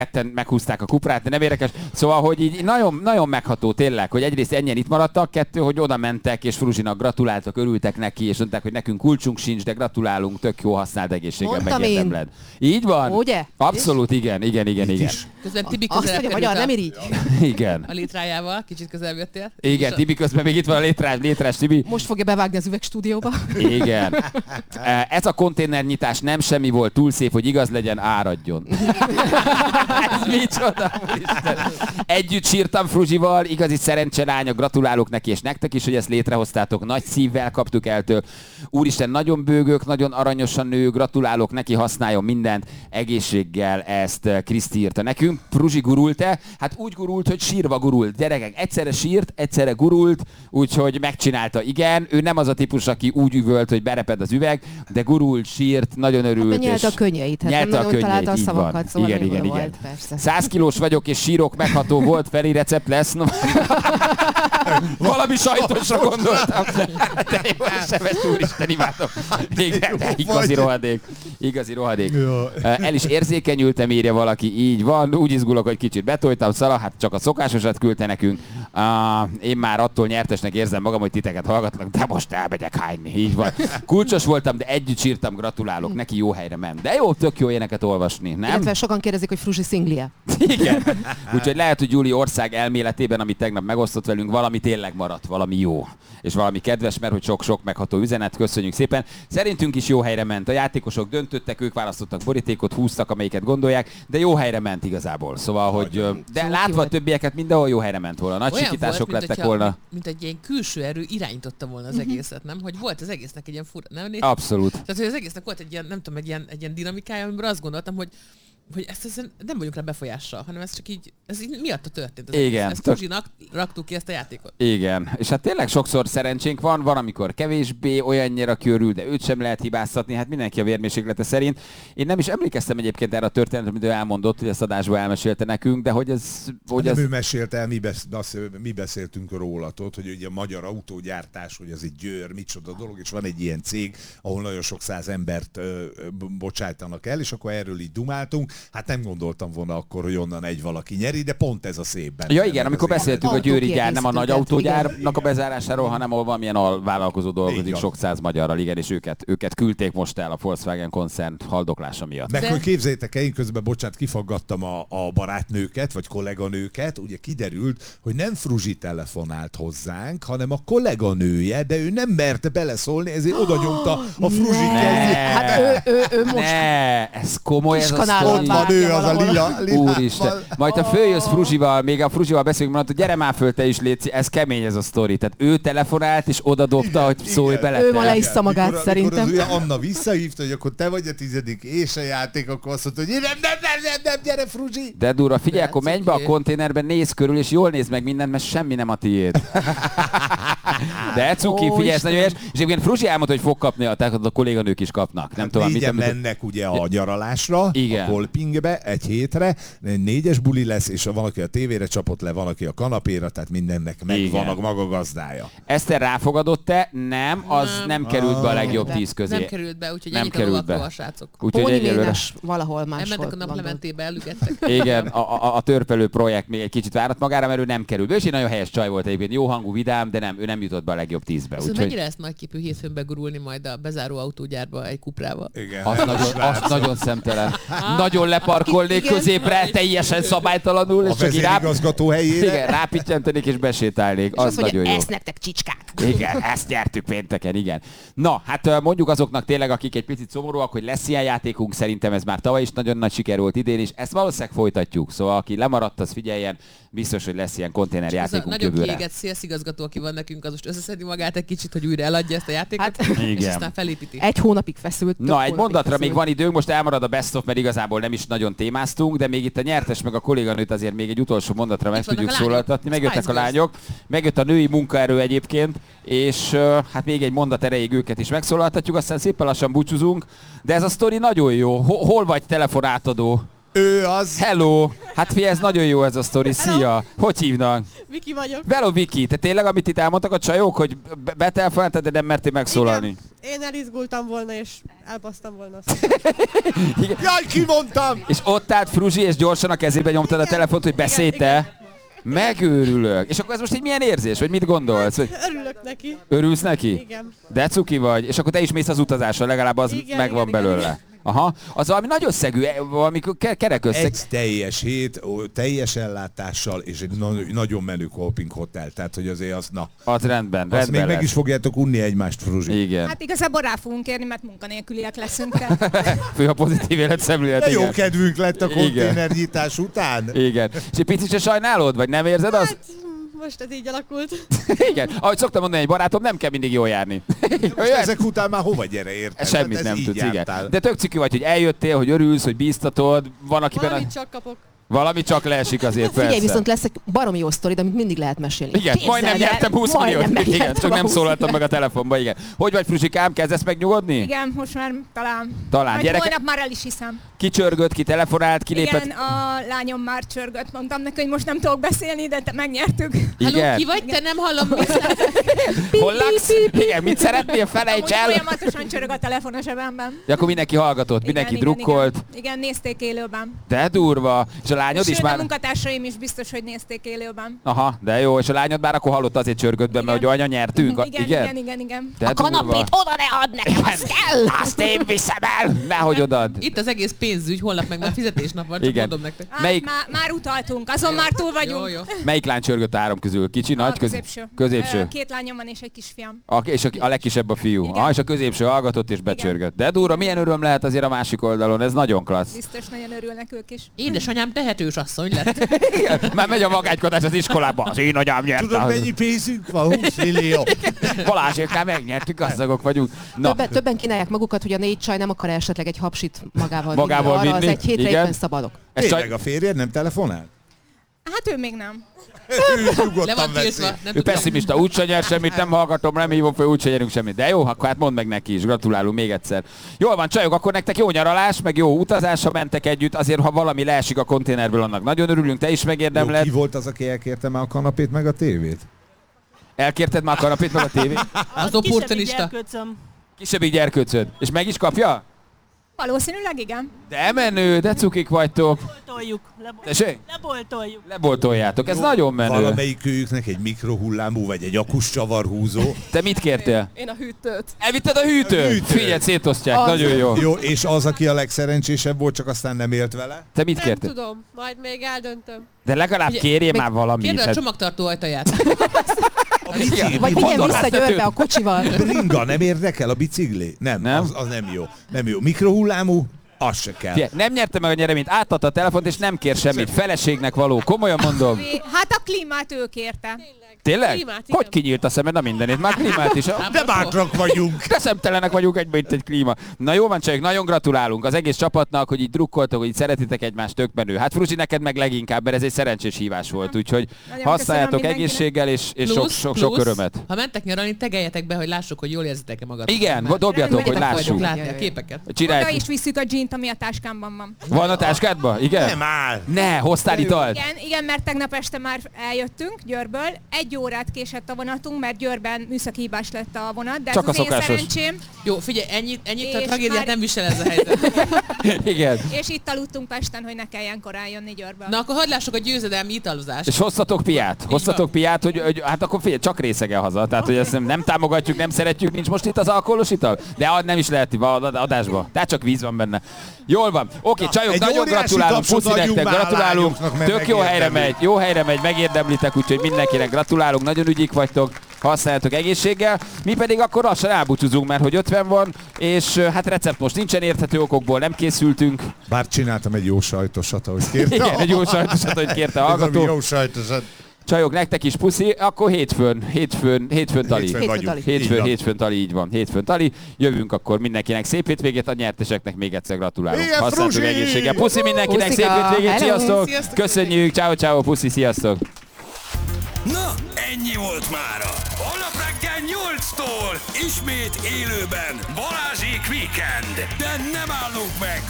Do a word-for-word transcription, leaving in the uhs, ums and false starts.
ketten meghúzták a kuprát, de nem érdekes. Szóval, hogy így nagyon, nagyon megható tényleg, hogy egyrészt ennyien itt maradtak, kettő, hogy oda mentek, és Fruzsinak gratuláltak, örültek neki, és mondták, hogy nekünk kulcsunk sincs, de gratulálunk, tök jó, használd egészséggel, megérdemled. Így van? Ugye? Abszolút, igen, igen, igen, igen. Közben Tibi Azt közelebb mondja, magyar, nem irigy. Igen. A létrájával, kicsit közelebb jöttél. Igen, Tibi közben még itt van a létrás, létrás Tibi. Most fogja bevágni az üvegstúdióba. Igen. Ez a konténernyitás nem semmi volt, túl szép, hogy igaz legyen, áradjon. Ez micsoda, Isten. Együtt sírtam Fruzsival, igazi szerencselányok, gratulálok neki és nektek is, hogy ezt létrehoztátok, nagy szívvel kaptuk el től. Úristen, nagyon bőgök, nagyon aranyosan nő, gratulálok neki, használjon mindent, egészséggel, ezt Kriszti írta nekünk. Fruzsi gurult-e? Hát úgy gurult, hogy sírva gurult. Gyerekek, egyszerre sírt, egyszerre gurult, úgyhogy megcsinálta. Igen, ő nem az a típus, aki úgy üvölt, hogy bereped az üveg, de gurult, sírt, nagyon örült. Hát, nyelte a könnyeit, hát nyelte nem a könnyeit, találta a így szavakat, van. szóval Igen, igen, igen. volt, persze. Száz kilós vagyok és sírok, megható volt, Feri recept lesz. No. Valami sajtosra gondoltam. De jó, Seves úristen, imádom. Igen, de igazi rohadék. Igazi rohadék. El is érzékenyültem, írja valaki, így van. Úgy izgulok, hogy kicsit betoltam, Szala, hát csak a szokásosat küldte nekünk. Uh, én már attól nyertesnek érzem magam, hogy titeket hallgatlak, de most elmegyek hányni. Így van. Kulcsos voltam, de együtt sírtam, gratulálok. Neki jó helyre ment. De jó, tök jó éneket olvasni, nem? Illetve sokan kérdezik, hogy Fruzsi szinglie. Igen. Úgyhogy lehet, hogy Gyuri ország elméletében, amit tegnap megosztott velünk, valami tényleg maradt, valami jó. És valami kedves, mert hogy sok-sok megható üzenet, köszönjük szépen. Szerintünk is jó helyre ment. A játékosok döntöttek, ők választottak borítékot, húztak, amelyiket gondolják, de jó helyre ment igazából. Szóval, hogy de látva a többieket mindenhol jó helyre ment volna. Nagy sikítások volt, lettek hogyha, volna. Mint egy ilyen külső erő irányította volna az egészet, nem? Hogy volt az egésznek egy ilyen fura, nem? Abszolút. Tehát, hogy az egésznek volt egy ilyen, nem tudom, egy ilyen, egy ilyen dinamikája, amiben azt gondoltam, hogy hogy ezt, ezt nem vagyunk rá befolyással, hanem ez csak így, ez így miatta történt. Ez igen. Ezt Fruzsinak raktuk ki ezt a játékot. Igen. És hát tényleg sokszor szerencsénk van, van, amikor kevésbé olyannyira körül, de őt sem lehet hibáztatni, hát mindenki a vérmérséklete szerint. Én nem is emlékeztem egyébként erre a történetre, amit ő elmondott, hogy ezt adásban elmesélte nekünk, de hogy ez... Hogy nem ez... ő mesélte el, mi, besz, mi beszéltünk róla, tudod, hogy ugye a magyar autógyártás, hogy ez egy Győr, micsoda dolog, és van egy ilyen cég, ahol nagyon sok száz embert ö, bocsájtanak el, és akkor erről így dumáltunk. Hát nem gondoltam volna akkor, hogy onnan egy valaki nyeri, de pont ez a szép benne. Ja igen, amikor beszéltünk a győri gyár, nem a nagy autógyárnak igen. a bezárásáról, hanem ahol valamilyen alvállalkozó dolgozik sok száz magyarral, igen, és őket, őket küldték most el a Volkswagen koncern haldoklása miatt. Meg hogy képzeljétek el, én közben, bocsánat, kifaggattam a, a barátnőket, vagy kolléganőket, ugye kiderült, hogy nem Fruzsi telefonált hozzánk, hanem a kolléganője, de ő nem merte beleszólni, ezért oda nyomta a Fruzsi kezét. Hát ő, ő, ő most... Ne, ez komoly, ez a Ott van ő, az a lila, lila. Úristen. Majd ha följössz Fruzsival, még a Fruzsival beszélünk, mondod, hogy gyere már föl, te is létszi, ez kemény ez a sztori. Tehát ő telefonált és oda dobta, hogy szólj bele. Ő ma leissza magát mikor, szerintem. Mikor az Anna visszahívta, hogy akkor te vagy a tizedik és a játék, akkor azt mondta, hogy nem, nem, nem, nem, nem, gyere Fruzsi. De durva, figyelj, De akkor menj be a konténerben, nézz körül, és jól nézd meg mindent, mert semmi nem a tiéd. De cuki, Ó, figyelj, ez nagyon Isten. ügyes. És egyébként Fruzsi elmondta, hogy fog kapni, a, tehát a kolléganők is kapnak. Nem tudom, mit Négyen amikor... mennek ugye a nyaralásra, igen. a Kolpingbe egy hétre, négyes buli lesz, és van, aki a tévére csapott le, van, aki a kanapéra, tehát mindennek megvan a maga gazdája. Eszter ráfogadott-e? Nem, az nem, nem került be a legjobb Nem. tíz közé. Nem került be, úgyhogy nem ennyit került a be. lovakról, srácok. Úgyhogy Póni egyelőre... Ménes valahol máshol. Elmentek a gondolom. naplementébe, elügettek. Igen, a, a, a törpelő projekt még egy kicsit várat magára, mert ő nem került be. És egy nagyon helyes csaj volt egyébként, jó hangú, vidám, de nem, ő nem jutott be a legjobb tízbe. Szóval Úgyhogy... mennyire ezt nagyképű hétfőn begurulni majd a bezáró autógyárba egy kuprával? Igen, Az nagyon, az nagyon szemtelen. Nagyon leparkolnék Igen. középre, teljesen szabálytalanul, és a csak így rá... vezérigazgató helyére. Igen, rápittyentenék és besétálnék. És Az azt mondja, nagyon jó. ezt nektek csicskák. Igen, ezt nyertük pénteken, igen. Na, hát mondjuk azoknak tényleg, akik egy picit szomorúak, hogy lesz ilyen játékunk, szerintem ez már tavaly is nagyon nagy siker volt, idén is. Ezt valószínűleg folytatjuk. Szóval aki lemaradt, az figyeljen, biztos, hogy lesz ilyen konténer játékunk az a nagyon jövőre. kiégett szélszigazgató, aki van nekünk, az most összeszedi magát egy kicsit, hogy újra eladja ezt a játékot, Hát, és igen. aztán felépíti. Egy hónapig feszült. több Na, egy hónapig mondatra feszült. még van időnk, most elmarad a best of, mert igazából nem is nagyon témáztunk, de még itt a nyertes meg a kolléganőt azért még egy utolsó mondatra meg Itt vannak tudjuk a lányok. szólaltatni. Megjöttek Spice a Girls. lányok, megjött a női munkaerő egyébként, és uh, hát még egy mondat erejéig őket is megszólaltatjuk, aztán szépen lassan búcsúzunk, de ez a sztori nagyon jó. Ho- hol vagy telefonátadó? Ő az. Hello! Hát figyelj, ez nagyon jó ez a sztori. Szia! Hogy hívnak? Viki vagyok. Hello Viki, te tényleg, amit itt elmondtak a csajok, hogy be- betelefonáltad, de nem mertél megszólalni? Én elizgultam volna, és elbasztam volna azt. Jaj, kimondtam! És ott állt Fruzsi, és gyorsan a kezébe nyomtad a telefont, hogy beszélj te. Megőrülök. És akkor ez most egy milyen érzés, vagy mit gondolsz? Hogy Örülök neki. örülsz neki? Igen. De cuki vagy, és akkor te is mész az utazásra, legalább az Igen, megvan igen, belőle. igen. Aha, az valami nagy összegű, valami ke- kerek összeg. Egy teljes hét, ó, teljes ellátással, és egy na- nagyon menő camping hotel. Tehát, hogy azért az, na. Az rendben, Azt rendben még meg lesz. is fogjátok unni egymást, Fruzsi. Igen. Hát igazából rá fogunk érni, mert munkanélküliek leszünk. Tehát. Fő a pozitív életszemlélet, De jó igen. kedvünk lett a Igen. konténernyitás után. Igen. És egy picit se sajnálod, vagy nem érzed azt? Hát, most ez így alakult. Igen. Ahogy szoktam mondani, egy barátom, nem kell mindig jól járni. Most ezek után már hova gyere, érted? Semmit Ez nem így tudsz, jártál. igen. De tök ciki vagy, hogy eljöttél, hogy örülsz, hogy bíztatod, van akiben... Valamit A... csak kapok. Valami csak leesik azért, persze. Figyelj, viszont lesz egy baromi jó sztorid, amit mindig lehet mesélni. Igen, Képzeld majdnem el, nyertem húsz majdnem milliót. Igen, megnyertem csak a nem húsz szólaltam milliót. meg a telefonba, igen. Hogy vagy, Fruzsikám, kezdesz megnyugodni? Igen, most már talán. Talán. Majd Gyereke- holnap már el is hiszem. Ki csörgött, ki telefonált, ki lépett? Igen, a lányom már csörgött. Mondtam neki, hogy most nem tudok beszélni, de te megnyertük. Halló, Igen. ki vagy? Te nem hallom Hol laksz? Igen, mit szeretnél? Felejts Amúgy el! folyamatosan csörög a telefon a zsebemben. Ja, akkor mindenki hallgatott, mindenki igen, drukkolt. Igen, igen, nézték élőben. De durva. És a lányod Sőt, is a már... munkatársaim is biztos, hogy nézték élőben. Aha, de jó. És a lányod már akkor hallott, azért csörgött be, mert hogy Igen. anya nyertünk. A- Igen, igen, igen, igen. De A kanapét durva. oda ne add nekem, azt kell! Azt én viszem el! Nehogy odad. Itt az egész pénzügy, holnap meg már fizetésnap van, csak Igen. mondom nektek. Hát, Melyik- már, már utaltunk, azon már túl vagyunk. Jó, jó. Melyik lány csörgött a három közül? Kicsi, nagy? A középső. Középső. Ö, Két lányom van és egy kisfiam. A, és a, a legkisebb a fiú. Igen. Ah, és a középső hallgatott és becsörgött. De durva, milyen öröm lehet azért a másik oldalon, ez nagyon klassz. Biztos nagyon örülnek ők is. Édesanyám tehetős asszony lett. Igen, már megy a magánykodás az iskolába. Az én anyám nyerte. Tudod, mennyi pénzünk van? húsz millió. Balázsékkel megnyertük, gazdagok vagyunk. Na, Többen, többen kínálják magukat, hogy a négy csaj nem akar esetleg egy hapsit magával, Magával vinni. Arra vinni, az egy hétre igen. éppen szabadok. ez Tényleg csaj, a férjed nem telefonál? Hát ő még nem. Ő Le nyugodtan van veszi. tiltva. Nem ő tudom. pessimista, úgyse nyer semmit, nem hallgatom, nem hívom fel, úgyse nyerünk semmit. De jó, akkor hát mondd meg neki is, gratulálunk még egyszer. Jól van, csajok, akkor nektek jó nyaralás, meg jó utazás, ha mentek együtt, azért ha valami leesik a konténerből, annak nagyon örülünk, te is Jó, megérdemled. ki volt az, aki elkérte már a kanapét meg a tévét? Elkérted már a kanapét meg a tévét? Az opportunista. Kisebbik gyerkőcöd. És meg is kapja? Valószínűleg igen. De menő, de cukik vagytok. Leboltoljuk. Lebo- Tessék? leboltoljuk. Leboltoljátok, ez nagyon menő. Valamelyik őjüknek egy mikrohullámú vagy egy akus csavarhúzó. Te mit kértél? Én a hűtőt. Elvitted a hűtőt? A hűtőt. Figyelj, szétosztják, Az. nagyon jó. Jó, és az, aki a legszerencsésebb volt, csak aztán nem élt vele? Te mit Nem kértél? tudom, majd még eldöntöm. De legalább Ugye, kérjél még már valamit. Kérde a Hát- csomagtartó ajtaját. A bicikli, Vagy vigyen Mondom, vissza hát Győrbe ő- a kocsival. bringa, nem érdekel a bicikli? Nem, Nem? Az, az nem jó. Nem jó. Mikrohullámú? Az se kell. Figyelj, nem nyerte meg a nyereményt, átadta a telefont, és nem kér semmit. Feleségnek való. Komolyan mondom. Hát a klímát ő kérte. Tényleg? Klímát, igen. Hogy kinyílt a szemed? Na mindenét. Már klímát is. De bátrak vagyunk. De szemtelenek vagyunk egyben, itt egy klíma. Na jó van, csajok, nagyon gratulálunk az egész csapatnak, hogy így drukkoltok, hogy így szeretitek egymást, tök menő. Hát Fruzsi, neked meg leginkább, mert ez egy szerencsés hívás volt, úgyhogy Nagyon használjátok köszönöm egészséggel és, és sok, Plusz, sok, sok plusz, örömet. Ha mentek nyaralni, tegeljetek be, hogy lássuk, hogy jól érzitek-e magatok. Igen, Már dobjatok, hogy rengetetek lássuk. vagyok, látni a Jaj, jaj. képeket. Oda Csinálj. is visszük a gint, ami a táskámban van. Van a táskádban? Igen? Nem áll. Ne, hoztál italt? Igen, igen, mert tegnap este már eljöttünk Győrből. Egy órát késett a vonatunk, mert Győrben műszaki hibás lett a vonat, de Csak ez az a én szokásos. szerencsém. Jó, figyelj, ennyit, ennyit a És tragédiát már- nem visel ez a helyzet. Igen. És itt aludtunk Pesten, hogy ne kelljen korán jönni Győrből. Na akkor hadd lássuk a győzedelmi italozást. És hoztatok piát? Hoztatok van. piát, hogy, hogy hát akkor figyelj, csak részegen haza. Tehát, hogy ezt nem, nem támogatjuk, nem szeretjük, nincs most itt az alkoholos ital? De ad- nem is lehet ad- adásba. Tehát csak víz van benne. Jól van. Oké, csajok, egy nagyon óriási gratulálunk, tapsot puszi adjunk nektek, már a gratulálunk. lányoknak, mert Tök jó helyre megérdemlik. megy, jó helyre megy, megérdemlitek, úgyhogy mindenkinek gratulálunk, nagyon ügyik vagytok, használjátok egészséggel. Mi pedig akkor lassan elbúcsúzunk, mert hogy ötven van, és ö, hát recept most nincsen érthető okokból, nem készültünk. Bár csináltam egy jó sajtosat, ahogy kérte. Igen, egy jó sajtosat, hogy kérte a Ez a hallgató. jó sajtosat. Csajok, nektek is puszi, akkor hétfőn, hétfőn, hétfőn tali. Hétfőn Hétfőn vagyunk. tali. Így Hétfőn, van. hétfőn tali, így van. Hétfőn tali. Jövünk akkor mindenkinek szép hétvégét, a nyerteseknek még egyszer gratulálunk. Igen, Használtuk Fruzsi! egészséggel. Puszi mindenkinek, szép Puszika! hétvégét, Hello! sziasztok! Sziasztok! Köszönjük, ciao ciao, puszi, sziasztok! Na, ennyi volt mára. Holnap reggel nyolctól ismét élőben Balázsék Weekend. De nem állunk meg,